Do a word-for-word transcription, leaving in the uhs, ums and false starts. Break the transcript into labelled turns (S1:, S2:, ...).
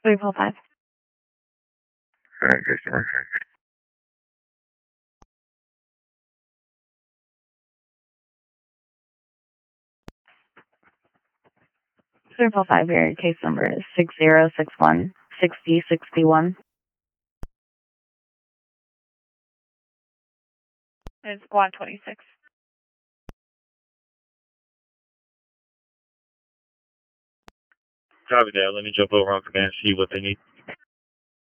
S1: three four five.
S2: Alright, case number.
S1: three four five here, case number is six zero six one six zero six one. It's squad twenty-six.
S2: Copy that. Let me jump over on command, see what they need.